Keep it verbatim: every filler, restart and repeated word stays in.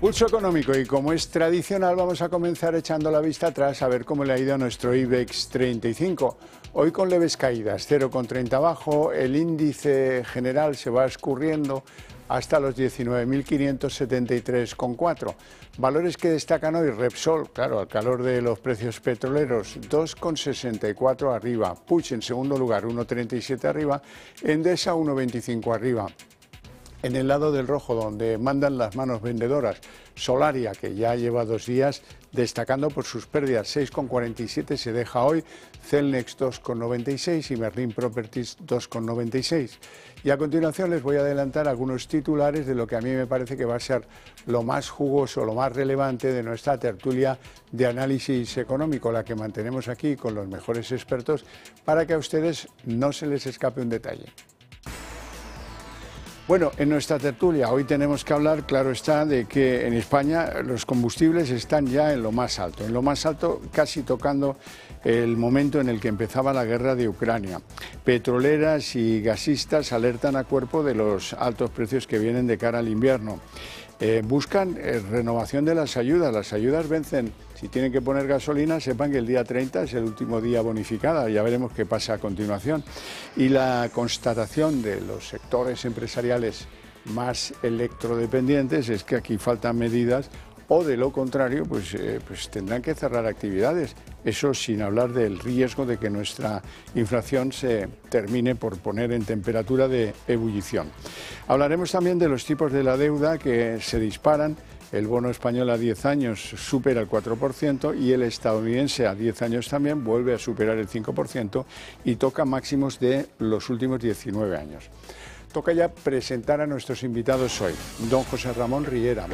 Pulso económico, y como es tradicional vamos a comenzar echando la vista atrás a ver cómo le ha ido a nuestro IBEX treinta y cinco. Hoy con leves caídas, cero coma treinta abajo, el índice general se va escurriendo hasta los diecinueve mil quinientos setenta y tres coma cuatro. Valores que destacan hoy: Repsol, claro, al calor de los precios petroleros, dos coma sesenta y cuatro arriba, Puig en segundo lugar, uno coma treinta y siete arriba, Endesa uno coma veinticinco arriba. En el lado del rojo, donde mandan las manos vendedoras, Solaria, que ya lleva dos días destacando por sus pérdidas, seis coma cuarenta y siete se deja hoy, Celnex dos coma noventa y seis y Merlin Properties dos coma noventa y seis. Y a continuación les voy a adelantar algunos titulares de lo que a mí me parece que va a ser lo más jugoso, lo más relevante de nuestra tertulia de análisis económico, la que mantenemos aquí con los mejores expertos, para que a ustedes no se les escape un detalle. Bueno, en nuestra tertulia hoy tenemos que hablar, claro está, de que en España los combustibles están ya en lo más alto, en lo más alto casi tocando el momento en el que empezaba la guerra de Ucrania. Petroleras y gasistas alertan a cuerpo de los altos precios que vienen de cara al invierno. Eh, buscan eh, renovación de las ayudas, las ayudas vencen. Si tienen que poner gasolina, sepan que el día treinta es el último día bonificada, ya veremos qué pasa a continuación. Y la constatación de los sectores empresariales más electrodependientes es que aquí faltan medidas, o de lo contrario, pues, eh, pues tendrán que cerrar actividades. Eso sin hablar del riesgo de que nuestra inflación se termine por poner en temperatura de ebullición. Hablaremos también de los tipos de la deuda que se disparan. El bono español a diez años supera el cuatro por ciento y el estadounidense a diez años también vuelve a superar el cinco por ciento y toca máximos de los últimos diecinueve años. Toca ya presentar a nuestros invitados hoy. Don José Ramón Riera.